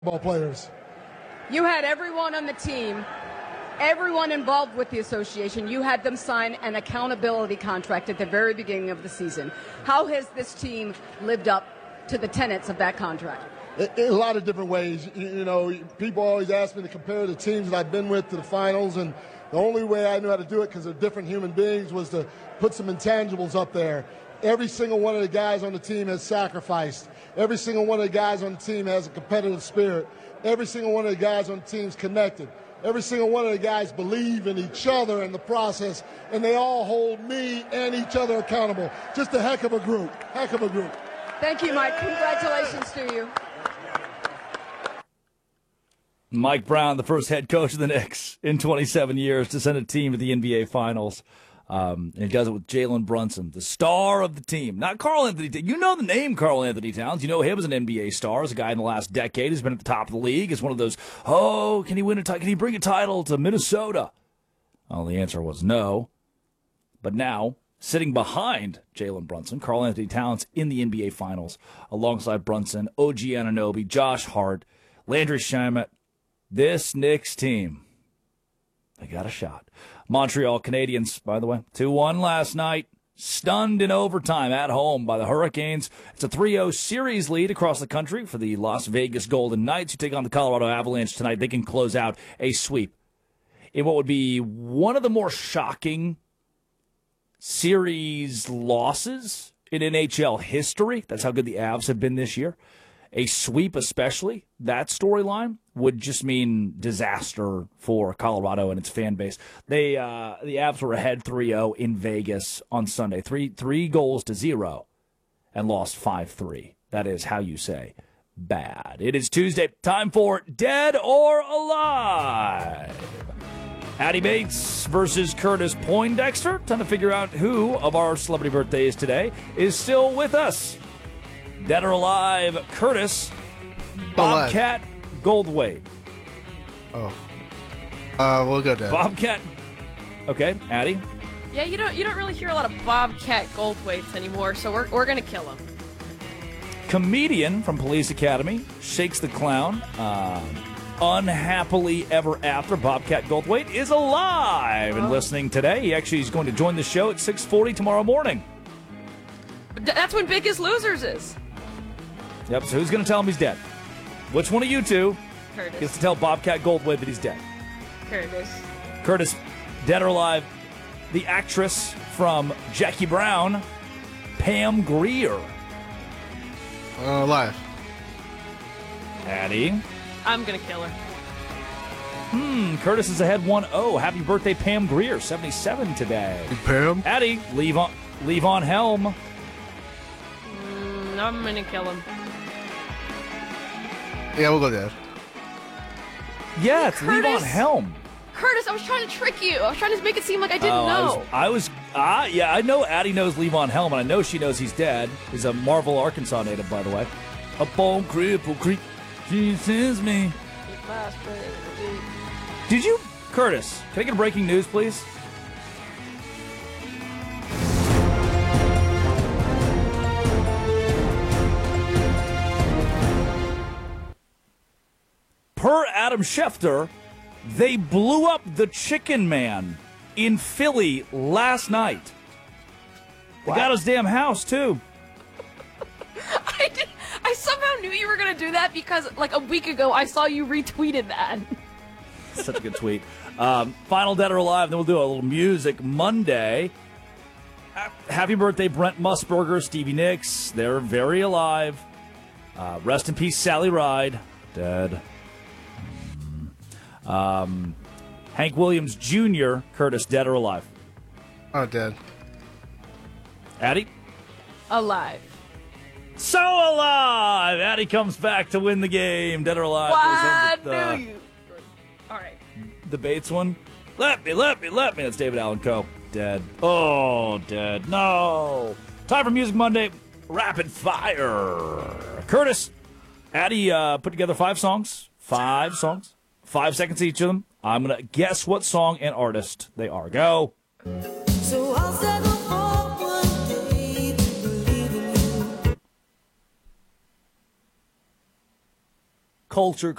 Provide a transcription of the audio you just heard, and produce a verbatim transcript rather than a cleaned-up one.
ball players. You had everyone on the team, everyone involved with the association, you had them sign an accountability contract at the very beginning of the season. How has this team lived up to the tenets of that contract? In a lot of different ways. You know, people always ask me to compare the teams that I've been with to the finals, and the only way I knew how to do it, because they're different human beings, was to put some intangibles up there. Every single one of the guys on the team has sacrificed. Every single one of the guys on the team has a competitive spirit. Every single one of the guys on the team is connected. Every single one of the guys believe in each other and the process, and they all hold me and each other accountable. Just a heck of a group. Heck of a group. Thank you, Mike. Congratulations to you. Mike Brown, the first head coach of the Knicks in twenty-seven years to send a team to the N B A Finals. Um, and he does it with Jalen Brunson, the star of the team. Not Karl Anthony Towns. You know the name Karl Anthony Towns. You know him as an N B A star, as a guy in the last decade who's been at the top of the league. Is one of those, oh, can he win a title? Can he bring a title to Minnesota? Well, the answer was no. But now, sitting behind Jalen Brunson, Karl Anthony Towns in the N B A Finals, alongside Brunson, O G Anunoby, Josh Hart, Landry Shamet. This Knicks team, they got a shot. Montreal Canadiens, by the way, two one last night. Stunned in overtime at home by the Hurricanes. It's a three oh series lead across the country for the Las Vegas Golden Knights, who take on the Colorado Avalanche tonight. They can close out a sweep in what would be one of the more shocking series losses in N H L history. That's how good the Avs have been this year. A sweep especially, that storyline would just mean disaster for Colorado and its fan base. They uh, the Avs were ahead three oh in Vegas on Sunday. Three three goals to zero and lost five three. That is how you say bad. It is Tuesday. Time for Dead or Alive. Addie Bates versus Curtis Poindexter. Time to figure out who of our celebrity birthdays today is still with us. Dead or Alive, Curtis, Bobcat Goldthwait. Oh. Uh, we'll go dead. Bobcat. Okay, Addie. Yeah, you don't you don't really hear a lot of Bobcat Goldthwaits anymore, so we're we're gonna kill him. Comedian from Police Academy, Shakes the Clown. Um, unhappily ever after, Bobcat Goldthwait is alive and listening today. He actually is going to join the show at six forty tomorrow morning. That's when Biggest Losers is. Yep, so who's going to tell him he's dead? Which one of you two Curtis. gets to tell Bobcat Goldthwait that he's dead? Curtis. Curtis, dead or alive, the actress from Jackie Brown, Pam Grier. Uh, alive. Addie. I'm gonna kill her. Hmm, Curtis is ahead one oh. Happy birthday, Pam Grier, seventy-seven today. Pam? Addie, leave on, leave on Helm. Mm, I'm gonna kill him. Yeah, we'll go dead. Yeah, it's Curtis. Leave on Helm. Curtis, I was trying to trick you. I was trying to make it seem like I didn't Oh, know. I was, I was ah, yeah, I know Addie knows Levon Helm, and I know she knows he's dead. He's a Marvel, Arkansas native, by the way. Up on Cripple Creek, she sends me. Did you, Curtis, can I get a breaking news, please? Per Adam Schefter, they blew up the Chicken Man in Philly last night. They What? got his damn house, too. I did, I somehow knew you were gonna do that because like a week ago I saw you retweeted that. Such a good tweet. Um, final Dead or Alive, then we'll do a little Music Monday. Happy birthday, Brent Musburger, Stevie Nicks. They're very alive. Uh, rest in peace, Sally Ride. Dead. Um, Hank Williams Junior, Curtis, dead or alive? Oh, dead. Addie? Alive. So alive! Addie comes back to win the game. Dead or alive? Why Goes over do you? All right. The Bates one. Let me, let me, let me. That's David Allen Coe. Dead. Oh, dead. No. Time for Music Monday. Rapid fire. Curtis, Addie uh, put together five songs. Five songs. Five seconds each of them. I'm going to guess what song and artist they are. Go. So I'll settle for one day to believe in you. culture,